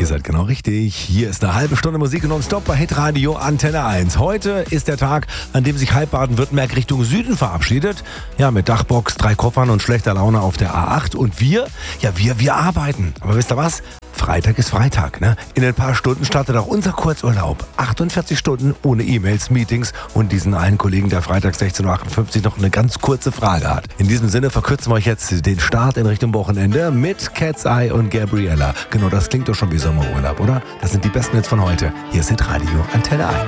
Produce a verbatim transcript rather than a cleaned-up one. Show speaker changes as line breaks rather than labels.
Ihr seid genau richtig. Hier ist eine halbe Stunde Musik nonstop bei Hitradio Antenne eins. Heute ist der Tag, an dem sich halb Baden-Württemberg Richtung Süden verabschiedet. Ja, mit Dachbox, drei Koffern und schlechter Laune auf der A acht. Und wir, ja wir, wir arbeiten. Aber wisst ihr was? Freitag ist Freitag, ne? In ein paar Stunden startet auch unser Kurzurlaub. achtundvierzig Stunden ohne E-Mails, Meetings und diesen einen Kollegen, der freitags sechzehn Uhr achtundfünfzig noch eine ganz kurze Frage hat. In diesem Sinne verkürzen wir euch jetzt den Start in Richtung Wochenende mit Cat's Eye und Gabriella. Genau, das klingt doch schon wie Sommerurlaub, oder? Das sind die besten Hits von heute. Hier ist Hitradio Antenne eins.